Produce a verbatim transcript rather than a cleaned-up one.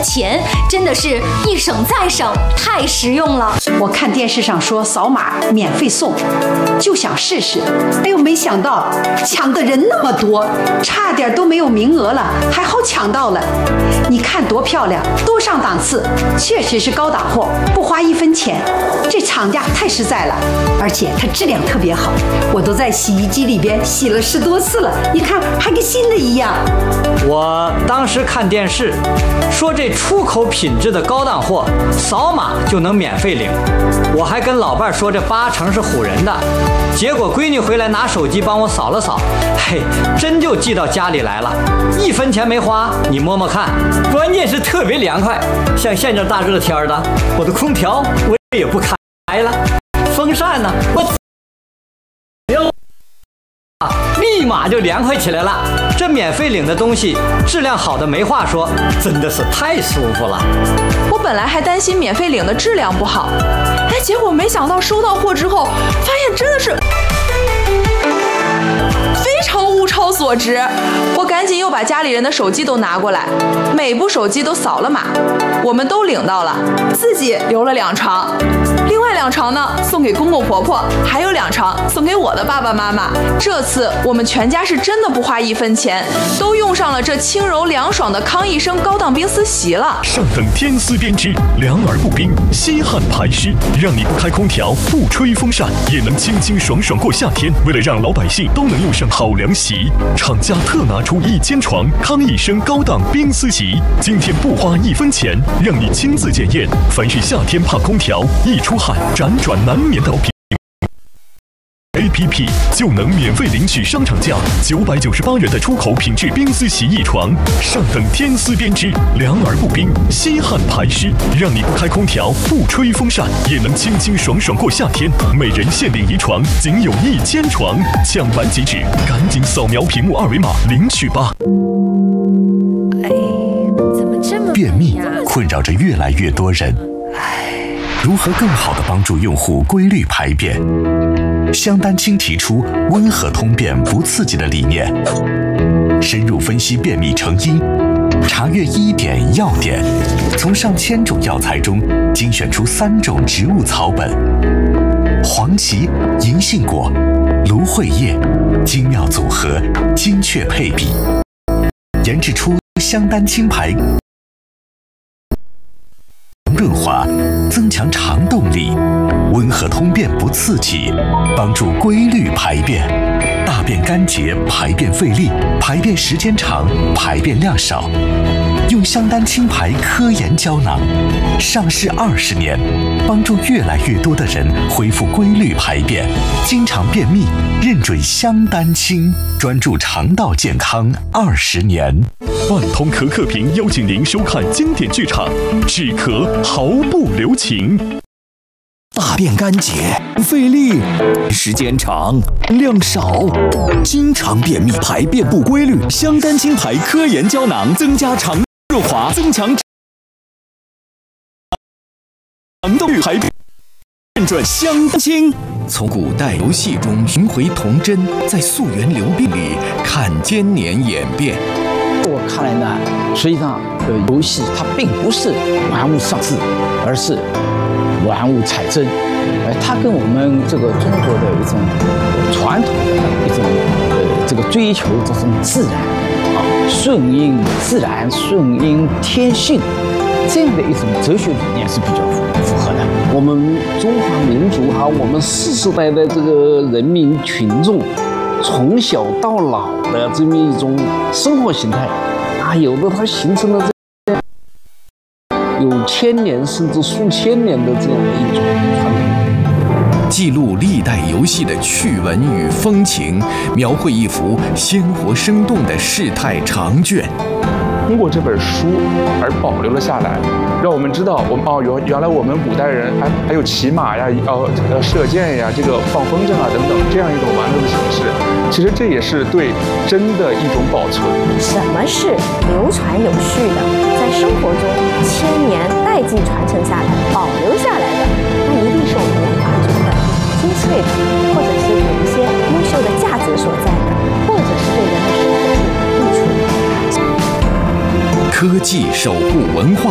钱，真的是一省再省，太实用了。 我看电视上说扫码免费送，就想试试。哎呦，没想到抢的人那么多，差点都没有名额了，还好抢到了。你看多漂亮，多上档次，确实是高档货，不花一分钱。这厂家太实在了，而且它质量特别好，我都在洗衣机里边洗了十多次了，你看还跟新的一样。 我当时看电视说这出口品质的高档货，扫码就能免费领。我还跟老伴说这八成是唬人的，结果闺女回来拿手机帮我扫了扫，嘿，真就寄到家里来了，一分钱没花，你摸摸看。关键是特别凉快，像现在大热天的，我的空调我也不开了，风扇呢，我立马就凉快起来了。这免费领的东西质量好的没话说，真的是太舒服了。 我本来还担心免费领的质量不好，哎，结果没想到收到货之后，发现真的是非常物超所值。我赶紧又把家里人的手机都拿过来，每部手机都扫了码，我们都领到了，自己留了两床，另外两床呢送给公公婆婆，还有两床送给我的爸爸妈妈。这次我们全家是真的不花一分钱，都用上了这轻柔凉爽的康益生高档冰丝席了。 上等天丝编织，凉而不冰，吸汗排湿，让你不开空调不吹风扇也能清清爽爽过夏天。为了让老百姓都能用上好凉席，厂家特拿出一千床康益生高档冰丝席，今天不花一分钱，让你亲自检验。凡是夏天怕空调一出汗辗转难眠的品A P P 就能免费领取商场价九百九十八元的出口品质冰丝席一床，上等天丝编织，凉而不冰，吸汗排湿，让你不开空调不吹风扇也能清清爽爽过夏天。每人限领一床，仅有一千床，抢完即止，赶紧扫描屏幕二维码领取吧。 哎，怎么这么便秘困扰着越来越多人，如何更好地帮助用户规律排便？香丹青提出温和通便不刺激的理念，深入分析便秘成因，查阅医典药典，从上千种药材中精选出三种植物草本：黄芪、银杏果、芦荟叶，精妙组合，精确配比，研制出香丹青牌，润滑，增强肠动力，温和通便不刺激，帮助规律排便，大便干结，排便费力，排便时间长，排便量少。用香丹青牌科研胶囊，上市二十年，帮助越来越多的人恢复规律排便，经常便秘，认准香丹青，专注肠道健康二十年。 万通可可瓶邀请您收看经典剧场，止咳毫不留情。 大便干结，费力，时间长，量少，经常便秘，排便不规律。香丹青牌科研胶囊增加肠润滑，增强肠动力，排便认准香丹青。从古代游戏中寻回童真，在溯源流变里看千年演变。 我看来呢，实际上呃，游戏它并不是玩物丧志，而是玩物采真。呃，它跟我们这个中国的一种传统的一种呃这个追求这种自然啊，顺应自然、顺应天性这样的一种哲学理念是比较符合的。 我们中华民族哈，我们世世代代这个人民群众，从小到老的这么一种生活形态啊，有的它形成了这样有千年甚至数千年的这样的一种传统。 记录历代游戏的趣闻与风情，描绘一幅鲜活生动的世态长卷。 通过这本书而保留了下来，让我们知道我们哦原原来我们古代人还还有骑马呀，哦呃射箭呀，这个放风筝啊等等这样一种玩乐的形式。其实这也是对真的一种保存。 什么是流传有序的，在生活中千年代际传承下来、保留下来的，那一定是我们文化中的精粹的，或者是有一些优秀的价值所在的，或者是对人的生活是有益处的。 科技守护文化。